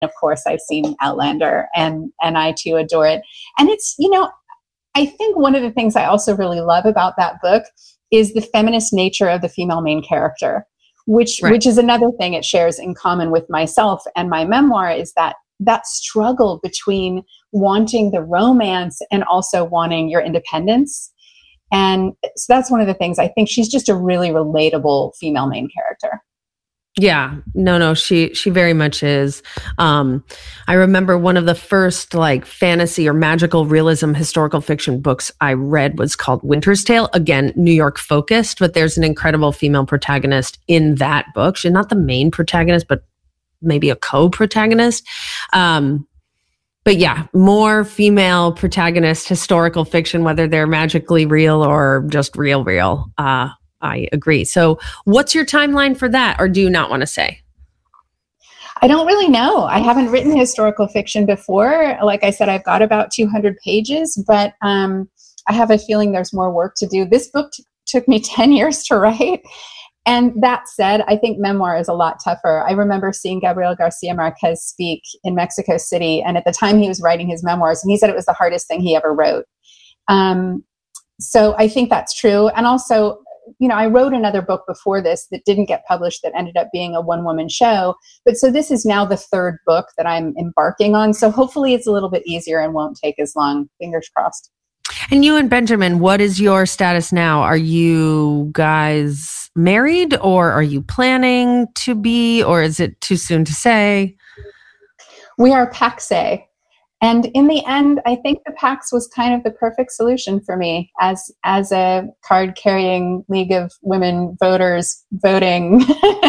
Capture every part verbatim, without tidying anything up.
of course, I've seen Outlander, and and I too adore it. And it's, you know, I think one of the things I also really love about that book is the feminist nature of the female main character, which right. which is another thing it shares in common with myself and my memoir, is that that struggle between wanting the romance and also wanting your independence. And so that's one of the things. I think she's just a really relatable female main character. Yeah, no, no, she, she very much is. Um, I remember one of the first like fantasy or magical realism historical fiction books I read was called Winter's Tale. Again, New York focused, but there's an incredible female protagonist in that book. She's not the main protagonist, but maybe a co-protagonist. Um, but yeah, more female protagonist historical fiction, whether they're magically real or just real, real. Uh, I agree. So what's your timeline for that? Or do you not want to say? I don't really know. I haven't written historical fiction before. Like I said, I've got about two hundred pages, but um, I have a feeling there's more work to do. This book t- took me ten years to write. And that said, I think memoir is a lot tougher. I remember seeing Gabriel Garcia Marquez speak in Mexico City. And at the time he was writing his memoirs, and he said it was the hardest thing he ever wrote. Um, so I think that's true. And also, you know, I wrote another book before this that didn't get published that ended up being a one-woman show. But so this is now the third book that I'm embarking on. So hopefully it's a little bit easier and won't take as long. Fingers crossed. And you and Benjamin, what is your status now? Are you guys married, or are you planning to be, or is it too soon to say? We are paxé. And in the end, I think the Pax was kind of the perfect solution for me as as a card-carrying League of Women voters voting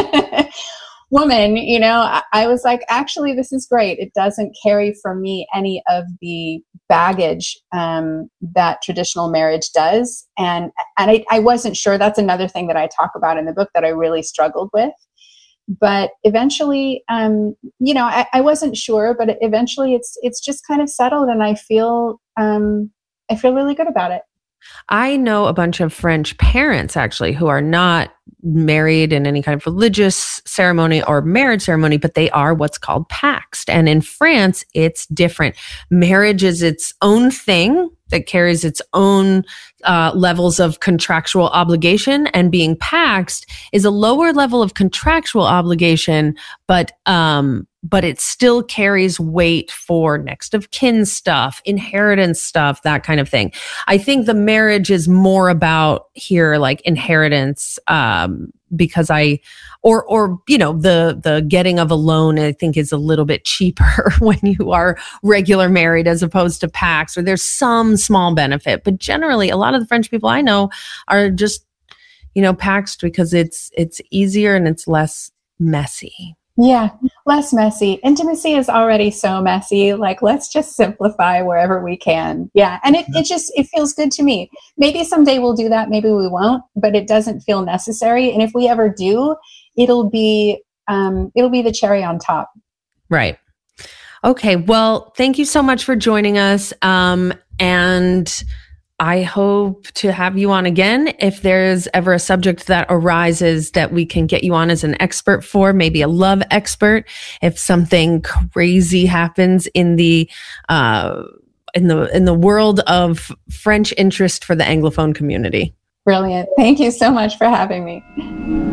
woman. You know, I, I was like, actually, this is great. It doesn't carry for me any of the baggage um, that traditional marriage does. And, and I, I wasn't sure. That's another thing that I talk about in the book that I really struggled with. But eventually, um, you know, I, I wasn't sure, but eventually it's it's just kind of settled, and I feel um, I feel really good about it. I know a bunch of French parents actually who are not married in any kind of religious ceremony or marriage ceremony, but they are what's called paxed. And in France, it's different. Marriage is its own thing that carries its own uh, levels of contractual obligation, and being paxed is a lower level of contractual obligation, but um, but it still carries weight for next of kin stuff, inheritance stuff, that kind of thing. I think the marriage is more about here, like inheritance, um, because I, or, or, you know, the, the getting of a loan, I think is a little bit cheaper when you are regular married as opposed to pax, or there's some small benefit. But generally, a lot of the French people I know are just, you know, paxed because it's, it's easier and it's less messy. Yeah, less messy. Intimacy is already so messy. Like, let's just simplify wherever we can. Yeah. And it, it just, it feels good to me. Maybe someday we'll do that. Maybe we won't, but it doesn't feel necessary. And if we ever do, it'll be, um, it'll be the cherry on top. Right. Okay. Well, thank you so much for joining us. Um, and I hope to have you on again. If there's ever a subject that arises that we can get you on as an expert for, maybe a love expert, if something crazy happens in the uh, in the in the world of French interest for the Anglophone community. Brilliant. Thank you so much for having me.